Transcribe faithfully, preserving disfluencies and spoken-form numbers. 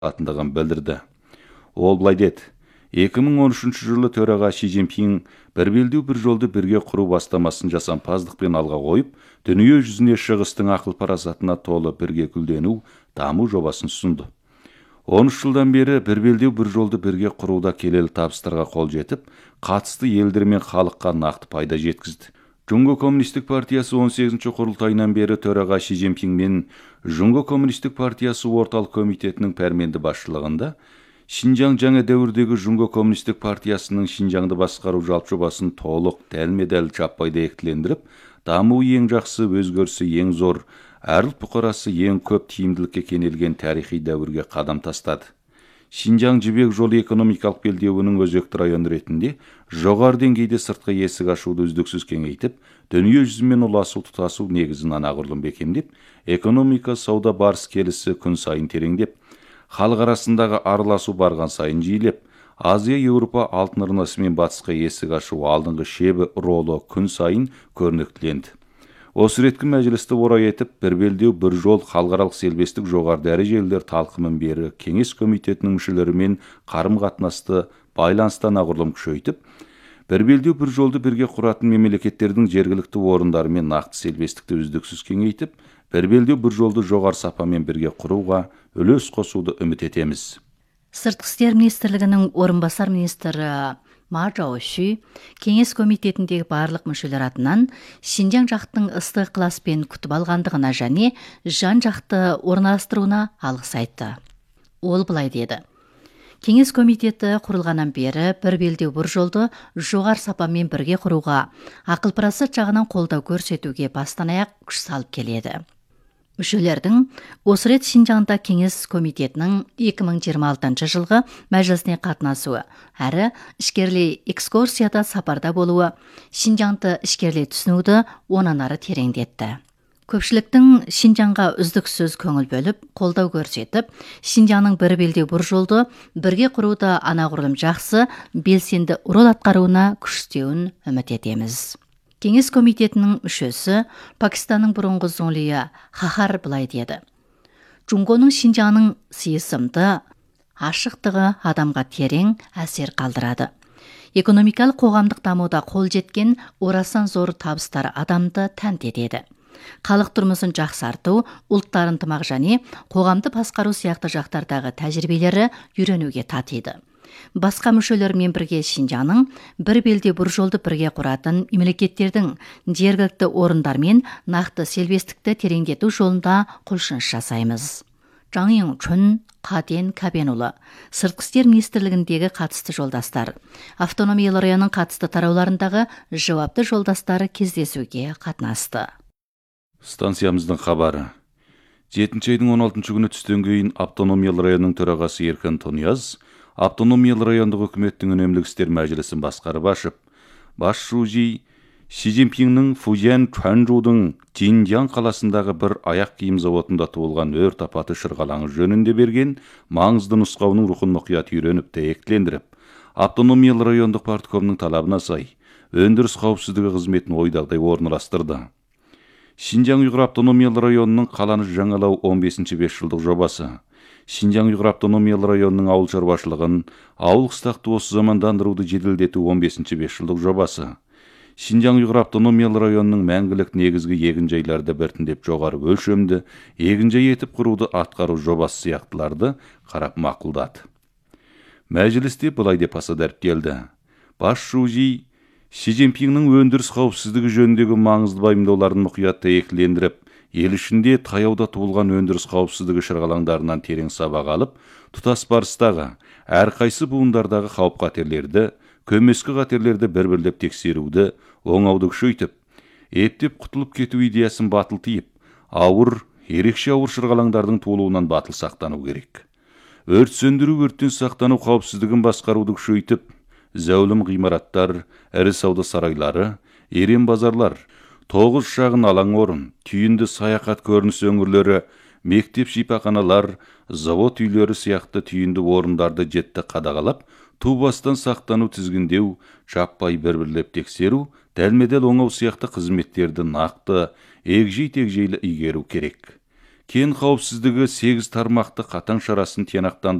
атындығын білдірді. Ол былай деді: эки миң он үчүнчү жылы төраға Ши Цзиньпин бір белдеу бір жолды бірге құру бастамасын жасампаздықпен алға қойып, дүние жүзіне шығыстың ақыл парасатына толы бірге гүлдену, даму жобасын ұсынды. он үч жылдан бері бір белдеу бір жолды бірге құруда келелі табыстарға қол жетіп, қатысты елдер мен халыққа нақты пайда жеткізді. Жунго Коммунистік партиясы он сегизинчи құрылтайынан бері төраға Ши Цзиньпин мен Жунго Коммунистік партиясы орталық комитетінің пәрменді басшылығында Шинжаң жаңа дәуірдегі Жунго Коммунистік партиясының Шинжаңды басқару жалпы жобасын толық, дәлме-дәл жаппай дәйектілендіріп, дамуы ең жақсы, өзгерісі ең зор, әрлік бұқарасы ең көп тиімділікке кенелген тарихи дәуірге қадам тастады. Шинжаң жібек жолы экономикалық белдеуінің өзекті район ретінде жоғары деңгейде сыртқы есік ашуды үздіксіз кеңейтіп, дүние жүзімен ұласу тұтасу негізін анағұрлым бекемдеп, экономика, сауда барыс келісі күн сайын тереңдеп, халық арасындағы араласу барған сайын жиілеп, Азия, Еуропа алтын ырнасы мен батысқа есік ашу алдыңғы шебі ролы күн сайын көрнектіленді. Осы реткі мәжілісті орай етіп, бір белдеу бір жол халықаралық селбестік жоғары дәрежелілер талқымын бері кеңес комитетінің мүшелерімен қарым-қатынасты байланыстан ағырлым күшейтіп, бір белдеу бір жолды бірге құратын мемлекеттердің жергілікті орындарымен нақты селбестікті үздіксіз кеңейтіп, бір белдеу бір жолды жоғары сапамен бірге құруға үлес қосуды үміт етеміз. Сыртқы істер министрлігінің орынбасар министрі Ма Жаоши кеңес комитетіндегі барлық мүшелер атынан Шинжаң жақтың ыстық ықыласпен күтіп алғандығына және жан жақты орналастыруына алғыс айтты. Ол былай деді: Кеңес комитеті құрылғаннан бері бір белдеу бір жолды жоғары сапамен бірге құруға, ақыл парасат жағынан қолдау көрсетуге бастан аяқ күш салып келеді. Мүшелердің осы рет Шинжаңда кеңес комитетінің эки миң жыйырма алтынчы жылғы мәжілісіне қатынасуы, әрі ішкерлей экскурсияда сапарда болуы, Шинжаңды ішкерлей түсінуді онан ары тереңдетті. Көпшіліктің Шинжаңға үздіксіз көңіл бөліп, қолдау көрсетіп, Шинжаңның бір белдеу бір жолды бірге құруды анағұрлым жақсы, белсенді рөл атқаруына күштеуін үміт етеміз. Кеңес комитетінің мүшесі Пакистанның бұрынғы зоңлия Хахар былай деді: Жунгоның Шинжаңның сыйысымды, ашықтығы адамға терең әсер қалдырады. Экономикалық қоғамдық дамуда қол жеткен орасан зор табыстар адамды тәнті етеді. Халық тұрмысын жақсарту, ұлттар ынтымақ және қоғамды басқару сияқты жақтардағы тәжірибелері үйренуге татиды. Басқа мүшелермен бірге Шинжаңның бір белде бір жолды бірге құратын мемлекеттердің жергілікті орындармен нақты селбестікті тереңдету жолында құлшыныс жасаймыз. Жаң Йыңчун Қаден Кабенұлы, Сыртқы істер министрлігіндегі қатысты жолдастар, автономиялы районның қатысты тарауларындағы жауапты жолдастары кездесуге қатынасты. Станциямыздың хабары. жетінші айдың он алтыншы күні түстен кейін автономиялы районның төрағасы Еркін Тонияз автономиялы райондық үкіметтің үнемдік істер мәжілісін басқарып ашып, бас шужи Ши Цзиньпиннің Фужан Чуанчжудың Жинжаң қаласындағы бір аяқ киім заводында туылған өрт апаты шырғалаңы жөнінде берген маңызды нұсқауының рухын мұқият үйреніп дәйектілендіріп, автономиялы райондық парткомның талабына сай өндіріс қауіпсіздігі қызметін ойдағыдай орналастырды. Шинжаң Уйғыр автономиялы районының қаланы жаңалау он бесінші бес жылдық жобасы, Шинжаң Уйғыр автономиялы районының ауыл шаруашылығын, ауыл қыстақты осы замандандыруды жеделдету он бесінші бес жылдық жобасы, Шинжаң Уйғыр автономиялы районының мәңгілік негізгі егінжайларды біртіндеп жоғары өлшемді егінжай етіп құруды атқару жобасы сияқтыларды қарап мақұлдады. Мәжілісте былай деп аса дәріптелді: бас шужи Ши Цзиньпиннің өндіріс қауіпсіздігі жөніндегі маңызды байымдауларын мұқият дәйектілендіріп, ел ішінде таяуда туылған өндіріс қауіпсіздігі шырғалаңдарынан терең сабақ алып, тұтас барыстағы әрқайсы буындардағы қауіп қатерлерді, көмескі қатерлерді бір-бірлеп тексеруді, оңауды күшейтіп, ептеп құтылып кету идеясын батыл тиіп, ауыр, ерекше ауыр шырғалаңдардың туылуынан батыл сақтану керек. Өрт сөндіру, өрттен сақтану қауіпсіздігін басқаруды күшейтіп, зәулім ғимараттар, ірі сауда сарайлары, ерен базарлар, тоғыз шағын алаң орын, түйінді саяхат көрініс өңірлері, мектеп шипаханалар, завод үйлері сияқты түйінді орындарды жетті қадағалап, ту бастан сақтану тізгіндеу, жаппай бір-бірлеп тексеру, дәлме-дәл оңау сияқты қызметтерді нақты, егжей-тегжейлі игеру керек. кен қауіпсіздігі сегіз тармақты қатаң шарасын тиянақтандыру